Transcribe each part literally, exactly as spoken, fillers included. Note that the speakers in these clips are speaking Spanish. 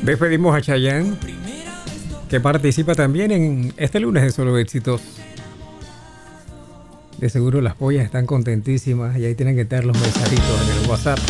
Despedimos a Chayanne, que participa también en este lunes de Solo Éxitos. De seguro las pollas están contentísimas y ahí tienen que estar los mensajitos en el WhatsApp.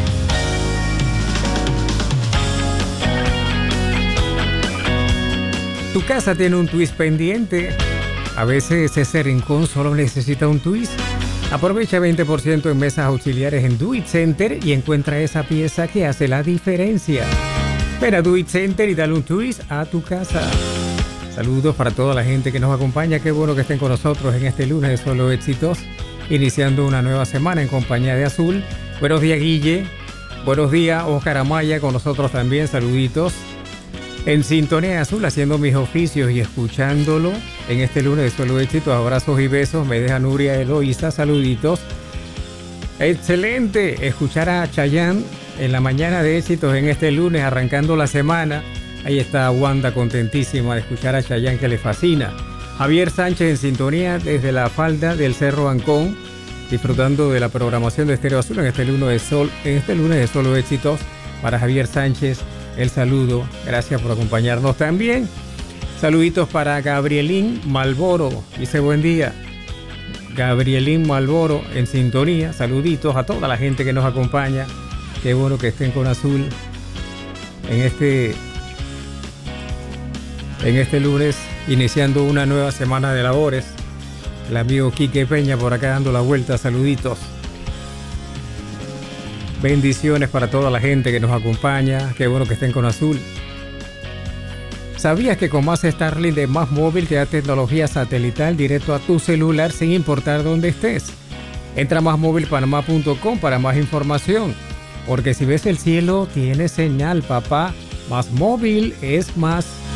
Tu casa tiene un twist pendiente. A veces ese rincón solo necesita un twist. Aprovecha veinte por ciento en mesas auxiliares en Do It Center y encuentra esa pieza que hace la diferencia. Ven a Do It Center y dale un twist a tu casa. Saludos para toda la gente que nos acompaña. Qué bueno que estén con nosotros en este lunes de Solo Éxitos, iniciando una nueva semana en compañía de Azul. Buenos días, Guille. Buenos días, Oscar Amaya, con nosotros también. Saluditos. En sintonía de Azul, haciendo mis oficios y escuchándolo en este lunes de Solo Éxitos. Abrazos y besos. Me deja Nuria Eloísa. Saluditos. Excelente escuchar a Chayanne en la mañana de éxitos en este lunes, arrancando la semana. Ahí está Wanda contentísima de escuchar a Chayanne, que le fascina. Javier Sánchez en sintonía desde la falda del Cerro Ancón, disfrutando de la programación de Estéreo Azul en este lunes de Sol, en este lunes de Solo Éxitos. Para Javier Sánchez, el saludo. Gracias por acompañarnos también. Saluditos para Gabrielín Malboro. Dice buen día. Gabrielín Malboro en sintonía. Saluditos a toda la gente que nos acompaña. Qué bueno que estén con Azul en este, en este lunes, iniciando una nueva semana de labores. El amigo Quique Peña por acá dando la vuelta. Saluditos. Bendiciones para toda la gente que nos acompaña. Qué bueno que estén con Azul. ¿Sabías que con Más Starlink de Más Móvil te da tecnología satelital directo a tu celular sin importar dónde estés? Entra a más móvil panamá punto com para más información. Porque si ves el cielo, tiene señal, papá. Más Móvil es más.